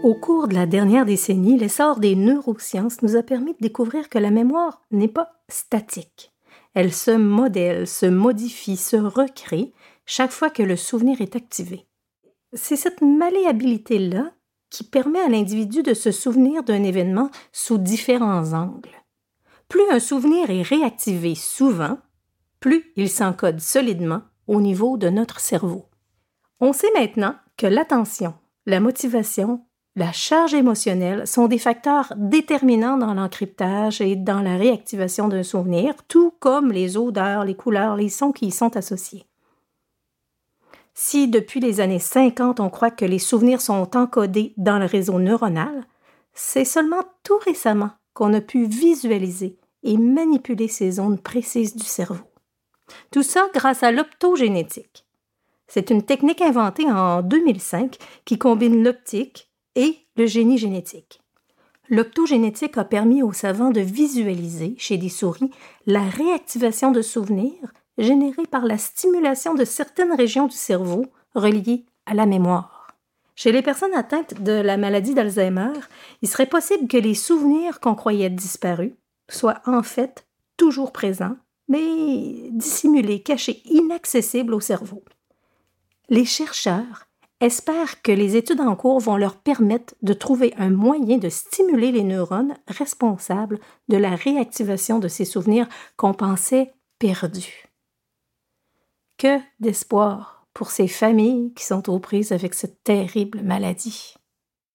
Au cours de la dernière décennie, l'essor des neurosciences nous a permis de découvrir que la mémoire n'est pas statique. Elle se modèle, se modifie, se recrée chaque fois que le souvenir est activé. C'est cette malléabilité-là qui permet à l'individu de se souvenir d'un événement sous différents angles. Plus un souvenir est réactivé souvent, plus il s'encode solidement au niveau de notre cerveau. On sait maintenant que l'attention, la motivation, la charge émotionnelle sont des facteurs déterminants dans l'encryptage et dans la réactivation d'un souvenir, tout comme les odeurs, les couleurs, les sons qui y sont associés. Si depuis les années 50, on croit que les souvenirs sont encodés dans le réseau neuronal, c'est seulement tout récemment qu'on a pu visualiser et manipuler ces zones précises du cerveau. Tout ça grâce à l'optogénétique. C'est une technique inventée en 2005 qui combine l'optique et le génie génétique. L'optogénétique a permis aux savants de visualiser, chez des souris, la réactivation de souvenirs générés par la stimulation de certaines régions du cerveau reliées à la mémoire. Chez les personnes atteintes de la maladie d'Alzheimer, il serait possible que les souvenirs qu'on croyait disparus soient en fait toujours présents, mais dissimulés, cachés, inaccessibles au cerveau. Les chercheurs espèrent que les études en cours vont leur permettre de trouver un moyen de stimuler les neurones responsables de la réactivation de ces souvenirs qu'on pensait perdus. Que d'espoir pour ces familles qui sont aux prises avec cette terrible maladie.